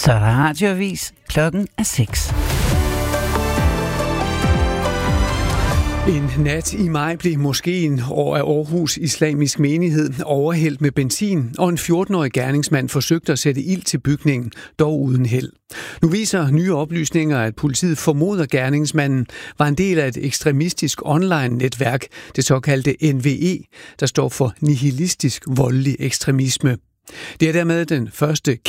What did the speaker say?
Så er der radioavis. Klokken er 6. En nat i maj blev moskeen af Aarhus Islamisk Menighed overhældt med benzin, og en 14-årig gerningsmand forsøgte at sætte ild til bygningen, dog uden held. Nu viser nye oplysninger, at politiet formoder, at gerningsmanden var en del af et ekstremistisk online-netværk, det såkaldte NVE, der står for nihilistisk voldelig ekstremisme. Det er dermed den første